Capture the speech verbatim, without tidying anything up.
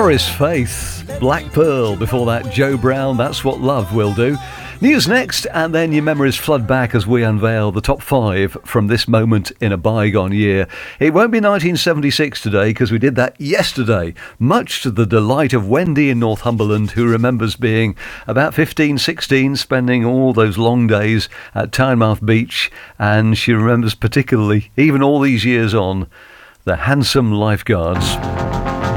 Morris Faith, Black Pearl. Before that, Joe Brown, That's What Love Will Do. News next, and then your memories flood back as we unveil the top five from this moment in a bygone year. It won't be nineteen seventy-six today, because we did that yesterday, much to the delight of Wendy in Northumberland, who remembers being about fifteen, sixteen, spending all those long days at Tynemouth Beach, and she remembers particularly, even all these years on, the handsome lifeguards.